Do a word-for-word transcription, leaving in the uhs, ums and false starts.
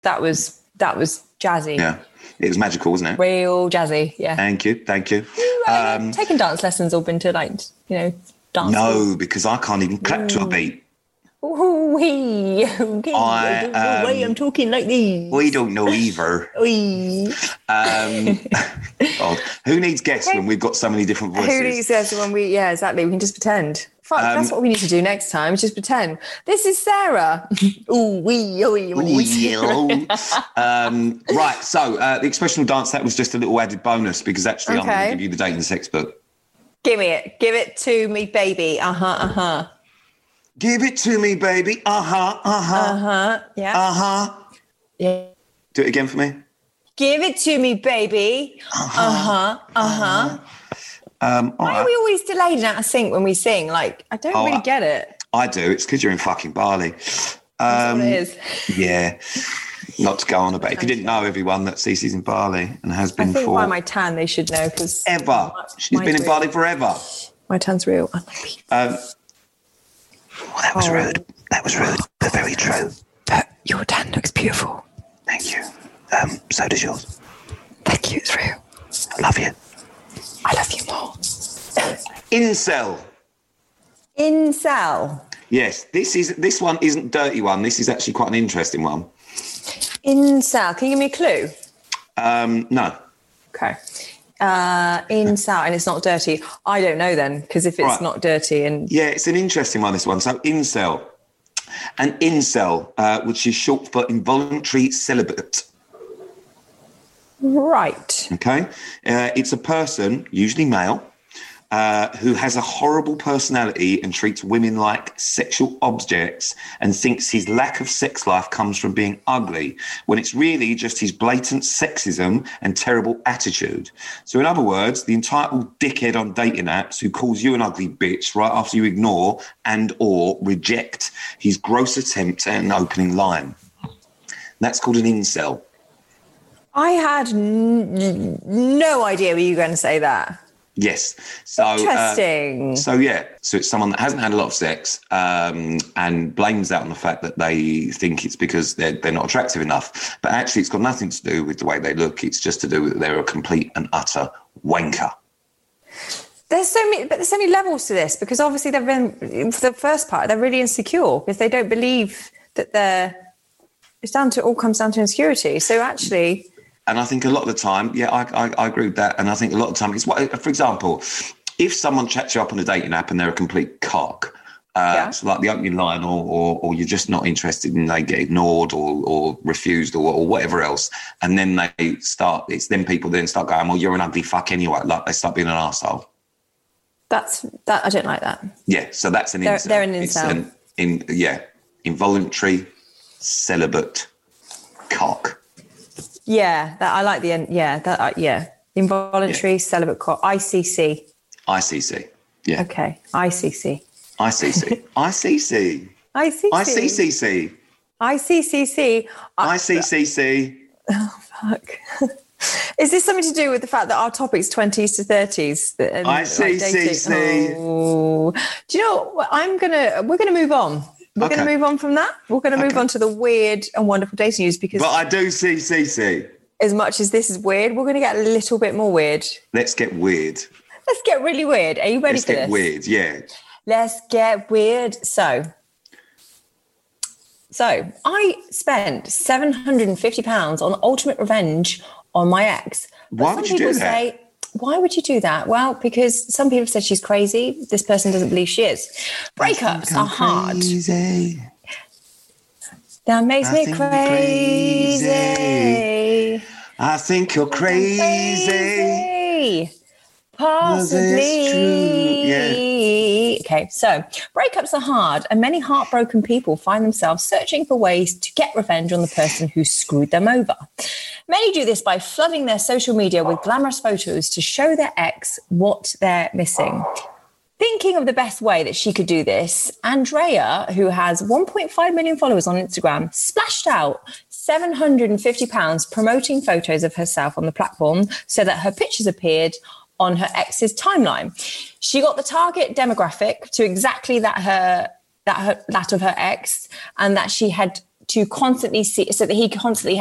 That was that was jazzy. Yeah, it was magical, wasn't it? Real jazzy. Yeah. Thank you, thank you. you uh, um, taken dance lessons or been to like you know dance? No, school? because I can't even clap to a beat. Ooh, wee. Okay. I, I don't know why um, I'm talking like this. We don't know either. Wee. Um, God, who needs guests when we've got so many different voices? Who needs guests when we? Yeah, exactly. We can just pretend. Fuck, um, that's what we need to do next time. Just pretend. This is Sarah. Ooh, wee, oh, wee. Ooh, yeah. um, right. So uh, the expressional dance, that was just a little added bonus because actually okay. I'm going to give you the date and sex book. Give me it. Give it to me, baby. Uh huh. Uh huh. Give it to me, baby. Uh huh. Uh huh. Uh huh. Yeah. Uh huh. Yeah. Do it again for me. Give it to me, baby. Uh huh. Uh huh. Uh-huh. Um, Why right. are we always delayed and out of sync when we sing? Like, I don't oh, really get it. I do. It's because you're in fucking Bali. Um, That's what it is. Yeah. Not to go on about. If you didn't know, everyone, that Cece's in Bali and has been I think for by my tan they should know because ever. She's been in real. Bali forever. My tan's real. Um, well, that was oh. rude. That was rude, but very true. But your tan looks beautiful. Thank you. Um, so does yours. Thank you. It's real. I love you. I love you more. Incel. Incel. Yes, this is this one isn't a dirty one. This is actually quite an interesting one. Incel. Can you give me a clue? Um, no. Okay. Uh, incel, and it's not dirty. I don't know then, because if it's right. not dirty and yeah, it's an interesting one. This one. So incel, an incel, uh, which is short for involuntary celibate. Right. Okay. Uh, it's a person, usually male, uh, who has a horrible personality and treats women like sexual objects and thinks his lack of sex life comes from being ugly, when it's really just his blatant sexism and terrible attitude. So in other words, the entitled dickhead on dating apps who calls you an ugly bitch right after you ignore and or reject his gross attempt at an opening line. That's called an incel. I had n- no idea were you going to say that. Yes. So interesting. Uh, so yeah. So it's someone that hasn't had a lot of sex um, and blames that on the fact that they think it's because they're they're not attractive enough. But actually, it's got nothing to do with the way they look. It's just to do with they're a complete and utter wanker. There's so many, but there's so many levels to this because obviously they've been for the first part they're really insecure because they don't believe that they're. It's down to all comes down to insecurity. So actually. And I think a lot of the time, yeah, I, I, I agree with that. And I think a lot of the time, it's what, for example, if someone chats you up on a dating app and they're a complete cock, uh, yeah. so like the opening line, or, or or you're just not interested and they get ignored or or refused or, or whatever else, and then they start, it's then people then start going, well, you're an ugly fuck anyway. Like they start being an arsehole. That's that. I don't like that. Yeah, so that's an they're, incel. They're an incel. It's an, in yeah, involuntary celibate cock. Yeah, that I like the end. Yeah, that uh, yeah, involuntary yeah. celibate cock. I C C. I C C. Yeah. Okay. I C C. I C C. I C C. I C C. I C C C. I C C C. I C C C. Oh fuck. Is this something to do with the fact that our topic's twenties to thirties? I C C C. Oh. Do you know what? I'm gonna. We're gonna move on. We're okay. going to move on from that. We're going to move okay. on to the weird and wonderful dating news because... But I do C C C. As much as this is weird, we're going to get a little bit more weird. Let's get weird. Let's get really weird. Are you ready Let's for this? Let's get weird, yeah. Let's get weird. So, so I spent seven hundred fifty pounds on ultimate revenge on my ex. But Why would you do that? Say, Why would you do that? Well, because some people said she's crazy. This person doesn't believe she is. Breakups are hard. Crazy. That makes I me crazy. crazy. I think you're crazy. crazy. Possibly. True. Yeah. Okay, so breakups are hard, and many heartbroken people find themselves searching for ways to get revenge on the person who screwed them over. Many do this by flooding their social media with glamorous photos to show their ex what they're missing. Thinking of the best way that she could do this, Andrea, who has one point five million followers on Instagram, splashed out seven hundred fifty pounds promoting photos of herself on the platform so that her pictures appeared on her ex's timeline. She got the target demographic to exactly that her that her that of her ex, and that she had to constantly see, so that he constantly